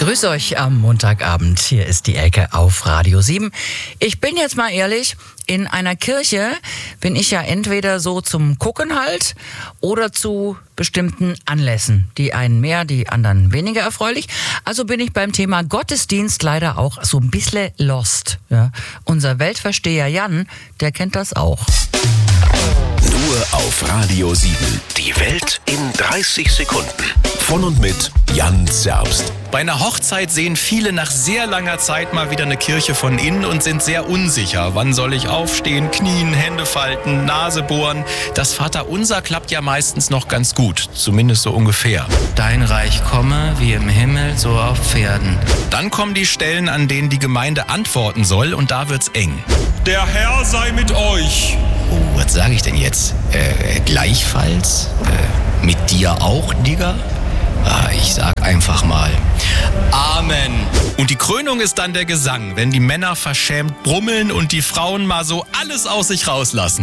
Grüß euch am Montagabend. Hier ist die Ecke auf Radio 7. Ich bin jetzt mal ehrlich, in einer Kirche bin ich ja entweder so zum Gucken halt oder zu bestimmten Anlässen. Die einen mehr, die anderen weniger erfreulich. Also bin ich beim Thema Gottesdienst leider auch so ein bisschen lost. Ja. Unser Weltversteher Jan, der kennt das auch. Nur auf Radio 7. Die Welt in 30 Sekunden. Von und mit Jan Zerbst. Bei einer Hochzeit sehen viele nach sehr langer Zeit mal wieder eine Kirche von innen und sind sehr unsicher. Wann soll ich aufstehen, knien, Hände falten, Nase bohren? Das Vaterunser klappt ja meistens noch ganz gut, zumindest so ungefähr. Dein Reich komme, wie im Himmel, so auf Pferden. Dann kommen die Stellen, an denen die Gemeinde antworten soll, und da wird's eng. Der Herr sei mit euch. Oh, was sage ich denn jetzt? Gleichfalls? Mit dir auch, Digga? Ich sag einfach mal Amen. Und die Krönung ist dann der Gesang, wenn die Männer verschämt brummeln und die Frauen mal so alles aus sich rauslassen.